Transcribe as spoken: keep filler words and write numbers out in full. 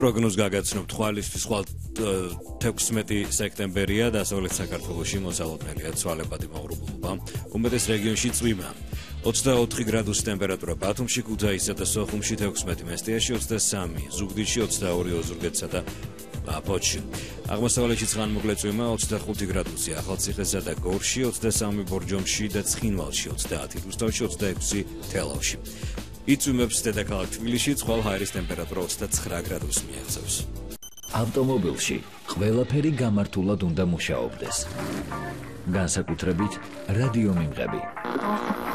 პროგნოზ გაგაცნობთ ხვალისთვის ხვალ თექვსმეტი სექტემბერია დასავლეთ საქართველოში მოსალოდნელია ცვალებადი მოღრუბლობა უმეტეს რეგიონში წვიმა ოცდაოთხი გრადუსი ტემპერატურა ბათუმში ქუთაისსა და სოხუმში თექვსმეტი მესტიაში ოცდასამი ზუგდიდში ოცდაორი ოზურგეთსა და ფოთში აღმოსავლეთში ცხანმოკლე წვიმა ოცდახუთი გრადუსი ახალციხესა და გორში ოცდასამი ბორჯომში და ცხინვალში ოცდაათი რუსთავში ოცდაექვსი თელავში იწვიმებს დედაქალაქ თბილისში წყალ ჰაერის ტემპერატურა ოცდაცხრა გრადუსს მიაღწევს. ავტომობილში ყველაფერი გამართულად უნდა მუშაობდეს. განსაკუთრებით რადიო მიმღები.